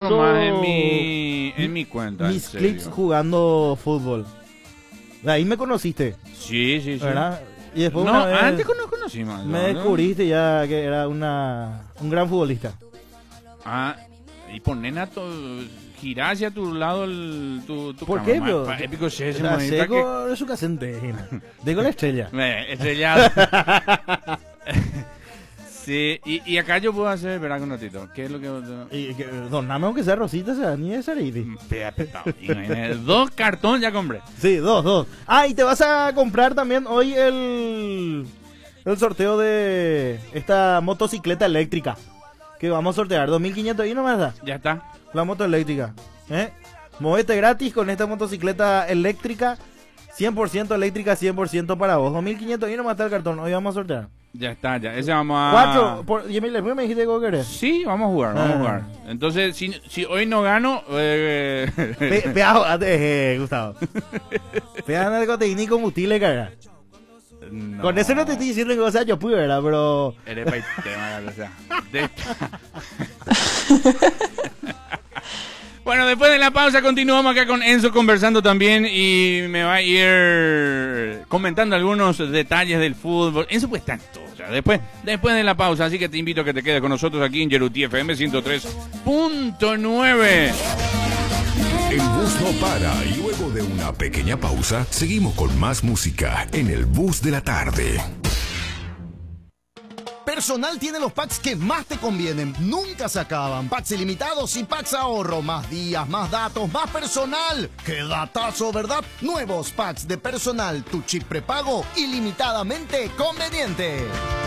nomás en mi cuenta. mis clips jugando fútbol. De ahí me conociste, Sí, sí, sí. ¿verdad? Y después No, una vez antes no conocimos. me ¿no? descubriste ya que era un gran futbolista. Ah, y ponen girar hacia tu lado tu ¿Por qué, cámara. bro? Épico es ese, La manita, seco de su casente. Digo la estrella. estrellado. Sí, y acá yo puedo hacer, verá un ratito. ¿Qué es lo que Y que, doname aunque sea rosita, sea ni de Sariti. Imagínate, 2 cartones ya compré. Sí, dos. Ah, y te vas a comprar también hoy el sorteo de esta motocicleta eléctrica. Que vamos a sortear, 2.500 y nomás da. Ya está. La moto eléctrica. Movete gratis con esta motocicleta eléctrica. 100% eléctrica, 100% para vos. 2.500 y nomás está el cartón. Hoy vamos a sortear. Ya está, ya. Ese vamos a... 4. Y después me dijiste que vos querés. Sí, vamos a jugar. Entonces, si hoy no gano... Gustavo. Pea narcotécnico y combustible, caga. No. Con eso no te estoy diciendo que vos seas yo pude, ¿verdad? Pero... Eres paitema, o sea. Bueno, después de la pausa continuamos acá con Enzo conversando también y me va a ir comentando algunos detalles del fútbol. Enzo pues está en todo, o sea, después de la pausa, así que te invito a que te quedes con nosotros aquí en Yeruti FM 103.9. El bus no para y luego de una pequeña pausa seguimos con más música en el bus de la tarde. Personal tiene los packs que más te convienen, nunca se acaban. Packs ilimitados y packs ahorro, más días, más datos, más personal. ¡Qué datazo, verdad! Nuevos packs de Personal, tu chip prepago ilimitadamente conveniente.